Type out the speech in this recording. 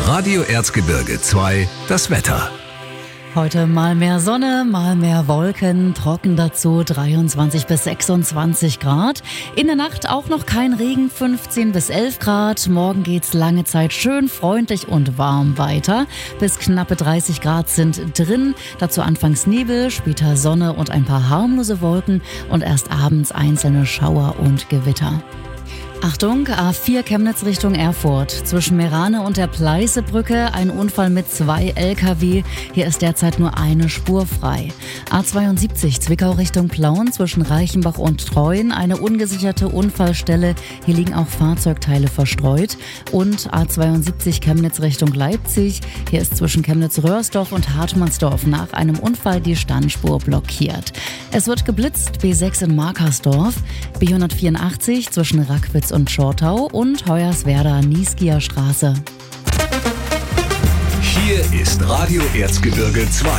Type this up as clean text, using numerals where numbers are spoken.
Radio Erzgebirge 2, das Wetter. Heute mal mehr Sonne, mal mehr Wolken, trocken dazu 23 bis 26 Grad. In der Nacht auch noch kein Regen, 15 bis 11 Grad. Morgen geht's lange Zeit schön freundlich und warm weiter. Bis knappe 30 Grad sind drin. Dazu anfangs Nebel, später Sonne und ein paar harmlose Wolken und erst abends einzelne Schauer und Gewitter. Achtung, A4 Chemnitz Richtung Erfurt. Zwischen Merane und der Pleißebrücke ein Unfall mit 2 LKW. Hier ist derzeit nur eine Spur frei. A72 Zwickau Richtung Plauen zwischen Reichenbach und Treuen. Eine ungesicherte Unfallstelle. Hier liegen auch Fahrzeugteile verstreut. Und A72 Chemnitz Richtung Leipzig. Hier ist zwischen Chemnitz-Röhrsdorf und Hartmannsdorf nach einem Unfall die Standspur blockiert. Es wird geblitzt, B6 in Markersdorf, B184 zwischen Rackwitz und Schortau und Hoyerswerda-Nieskia Straße. Hier ist Radio Erzgebirge 2.